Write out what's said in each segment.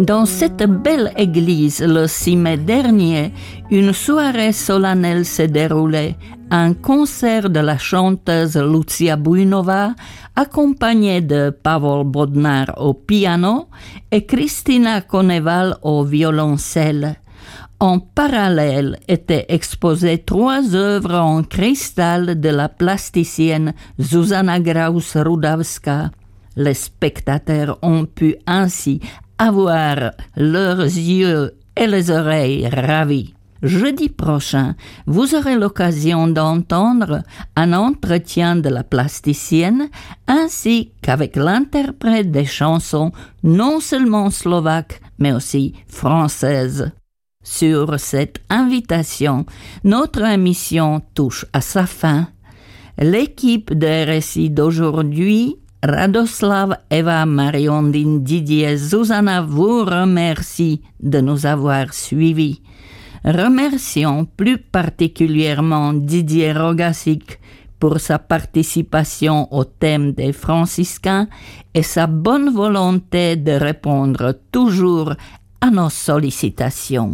Dans cette belle église, le 6 mai dernier, une soirée solennelle s'est déroulée. Un concert de la chanteuse Lucia Bujnová, accompagnée de Pavol Bodnar au piano et Kristina Koneval au violoncelle. En parallèle étaient exposées 3 œuvres en cristal de la plasticienne Zuzana Graus-Rudavská. Les spectateurs ont pu ainsi avoir leurs yeux et les oreilles ravis. Jeudi prochain, vous aurez l'occasion d'entendre un entretien de la plasticienne ainsi qu'avec l'interprète des chansons non seulement slovaques mais aussi françaises. Sur cette invitation, notre émission touche à sa fin. L'équipe de RSI d'aujourd'hui, Radoslav, Eva, Mariondine, Didier, Zuzana vous remercie de nous avoir suivis. Remercions plus particulièrement Didier Rogasic pour sa participation au thème des franciscains et sa bonne volonté de répondre toujours à nos sollicitations.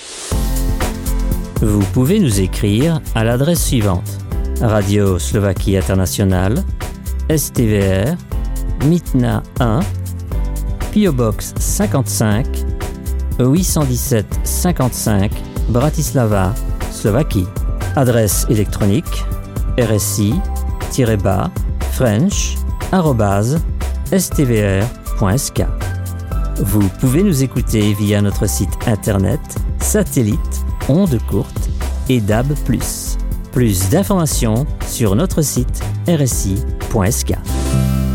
Vous pouvez nous écrire à l'adresse suivante: Radio Slovaquie Internationale, STVR, Mytna 1, PO Box 55, 817 55, Bratislava, Slovaquie. Adresse électronique rsi-french@stvr.sk. Vous pouvez nous écouter via notre site internet, satellite, ondes courtes et DAB+. Plus d'informations sur notre site rsi.sk.